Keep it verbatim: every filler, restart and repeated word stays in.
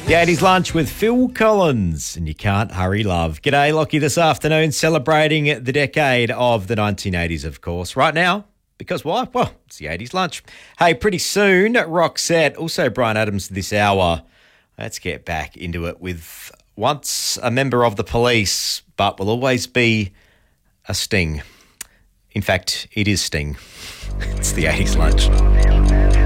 The eighties lunch with Phil Collins and You Can't Hurry Love. G'day, Lockie, this afternoon, celebrating the decade of the nineteen eighties, of course. Right now, because why? Well, it's the eighties lunch. Hey, pretty soon, Roxette, also Brian Adams this hour. Let's get back into it with once a member of the police, but will always be a Sting. In fact, it is Sting. It's the eighties lunch.